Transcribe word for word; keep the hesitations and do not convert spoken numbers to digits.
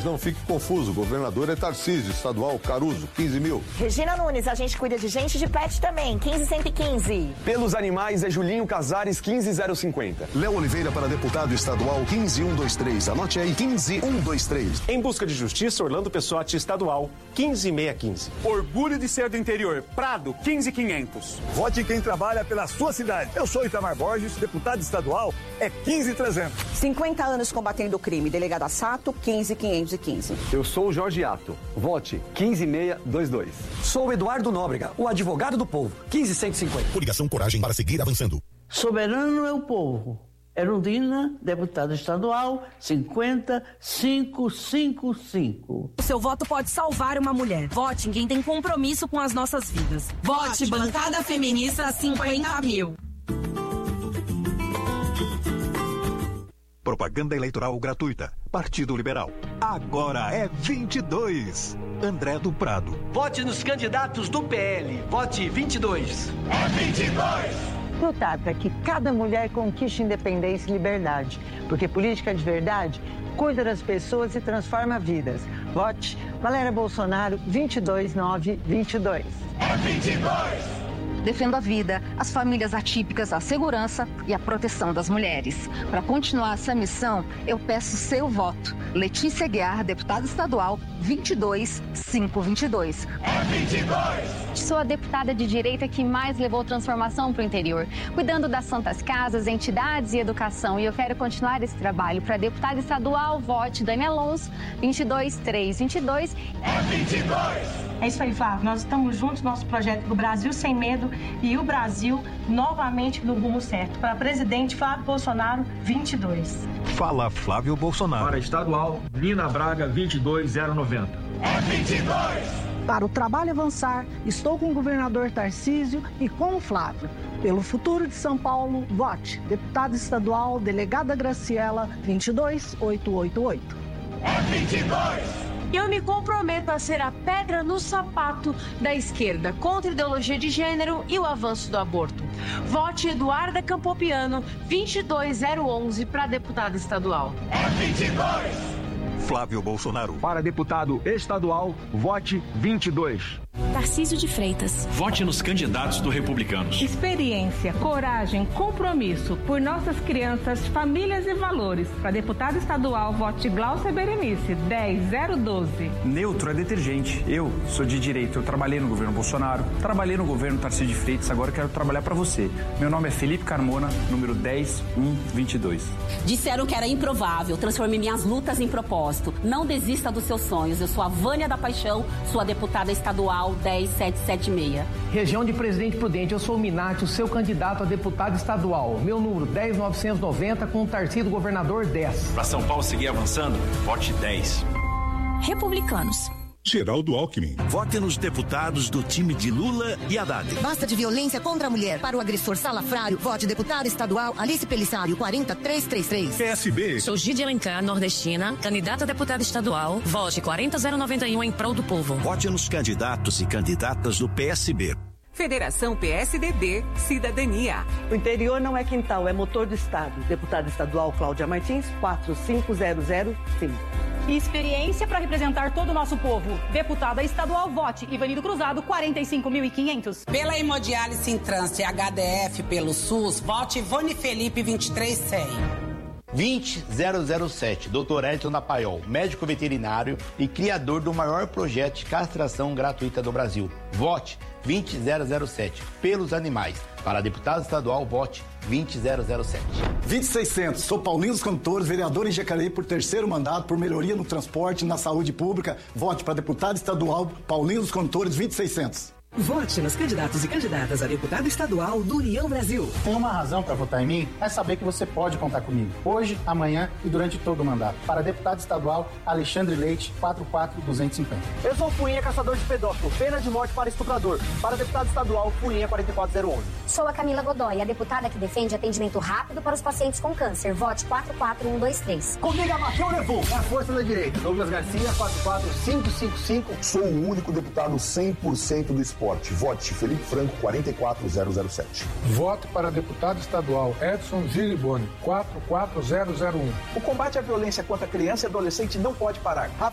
Não fique confuso, o governador é Tarcísio, estadual Caruso, quinze mil. Regina Nunes, a gente cuida de gente de pet também, quinze cento e quinze. Pelos animais é Julinho Casares, quinze zero cinquenta. Léo Oliveira para deputado estadual, quinze mil cento e vinte e três. Anote aí, quinze mil cento e vinte e três. Em busca de justiça, Orlando Pessotti, estadual, quinze mil seiscentos e quinze. Orgulho de ser do interior, Prado, quinze mil e quinhentos. Vote quem trabalha pela sua cidade. Eu sou Itamar Borges, deputado estadual, é quinze mil e trezentos. cinquenta anos combatendo o crime, delegada Sato, quinze mil quinhentos e quinze. Eu sou o Jorge Ato, vote quinze mil seiscentos e vinte e dois. Sou o Eduardo Nóbrega, o advogado do povo, quinze mil cento e cinquenta. Coligação Coragem para seguir avançando. Soberano é o povo. Erundina, deputada estadual, cinquenta mil quinhentos e cinquenta e cinco. O seu voto pode salvar uma mulher. Vote em quem tem compromisso com as nossas vidas. Vote Bancada Feminista cinquenta mil. Propaganda eleitoral gratuita. Partido Liberal. Agora é vinte e dois. André do Prado. Vote nos candidatos do P L. Vote vinte e dois. É vinte e dois. Lutar para que cada mulher conquiste independência e liberdade, porque política de verdade cuida das pessoas e transforma vidas. Vote Valéria Bolsonaro vinte e dois nove vinte e dois. É vinte e dois. Defendo a vida, as famílias atípicas, a segurança e a proteção das mulheres. Para continuar essa missão, eu peço seu voto. Letícia Guiar, deputada estadual, vinte e dois mil quinhentos e vinte e dois. É vinte e dois. Sou a deputada de direita que mais levou transformação para o interior, cuidando das santas casas, entidades e educação. E eu quero continuar esse trabalho. Para deputada estadual, vote Dani Alonso, vinte e dois mil trezentos e vinte e dois. É vinte e dois. É isso aí, Flávio. Nós estamos juntos no nosso projeto do Brasil Sem Medo e o Brasil novamente no rumo certo. Para presidente Flávio Bolsonaro, vinte e dois. Fala Flávio Bolsonaro. Para estadual, Lina Braga, vinte e dois mil noventa. É vinte e dois. Para o trabalho avançar, estou com o governador Tarcísio e com o Flávio. Pelo futuro de São Paulo, vote deputada estadual, delegada Graciela, vinte e dois mil oitocentos e oitenta e oito. É vinte e dois. Eu me comprometo a ser a pedra no sapato da esquerda contra a ideologia de gênero e o avanço do aborto. Vote Eduarda Campopiano, vinte e dois mil onze para deputada estadual. É vinte e dois. Flávio Bolsonaro. Para deputado estadual, vote vinte e dois. Tarcísio de Freitas. Vote nos candidatos do Republicanos. Experiência, coragem, compromisso por nossas crianças, famílias e valores. Para deputado estadual, vote Glaucia Berenice, dez mil doze. Neutro é detergente. Eu sou de direita. Eu trabalhei no governo Bolsonaro, trabalhei no governo Tarcísio de Freitas, agora eu quero trabalhar para você. Meu nome é Felipe Carmona, número dez mil cento e vinte e dois. Disseram que era improvável. Transformei minhas lutas em propósito. Não desista dos seus sonhos. Eu sou a Vânia da Paixão, sua deputada estadual dez mil setecentos e setenta e seis. Região de Presidente Prudente, eu sou o Minati, o seu candidato a deputado estadual. Meu número dez mil novecentos e noventa, com o Tarcísio governador dez. Para São Paulo seguir avançando, vote dez. Republicanos. Geraldo Alckmin. Vote nos deputados do time de Lula e Haddad. Basta de violência contra a mulher. Para o agressor salafrário, vote deputada estadual Alice Pelissário, quarenta mil trezentos e trinta e três. P S B. Sou Gide Alencar, nordestina, candidata a deputada estadual. Vote quarenta mil noventa e um em prol do povo. Vote nos candidatos e candidatas do P S B. Federação P S D B, Cidadania. O interior não é quintal, é motor do Estado. Deputada estadual Cláudia Martins, quatro cinco zero zero cinco. E experiência para representar todo o nosso povo. Deputada estadual, vote Ivanildo Cruzado, quarenta e cinco mil e quinhentos. Pela hemodiálise em trânsito e H D F pelo SUS, vote Ivone Felipe, vinte e três mil e cem. vinte mil e sete, doutor Elton Napaiol, médico veterinário e criador do maior projeto de castração gratuita do Brasil. Vote vinte mil e sete, pelos animais. Para deputado estadual, vote vinte mil e sete. vinte mil e seiscentos, sou Paulinho dos Condutores, vereador em Jacareí por terceiro mandato, por melhoria no transporte e na saúde pública. Vote para deputado estadual, Paulinho dos Condutores, vinte mil e seiscentos. Vote nos candidatos e candidatas a deputado estadual do União Brasil. Tem uma razão para votar em mim? É saber que você pode contar comigo. Hoje, amanhã e durante todo o mandato. Para deputado estadual, Alexandre Leite, quarenta e quatro mil duzentos e cinquenta. Eu sou Fuinha, caçador de pedófilo. Pena de morte para estuprador. Para deputado estadual, Fuinha, quarenta e quatro mil onze. Sou a Camila Godoy, a deputada que defende atendimento rápido para os pacientes com câncer. Vote quatro quatro um dois três. Comigo a Mateu levou. É a força da direita. Douglas Garcia, quatro quatro cinco cinco cinco. Sou o único deputado cem por cento do esporte. Vote Felipe Franco, quarenta e quatro mil sete. Vote para deputado estadual Edson Giliboni, quatro quatro zero zero um. O combate à violência contra criança e adolescente não pode parar.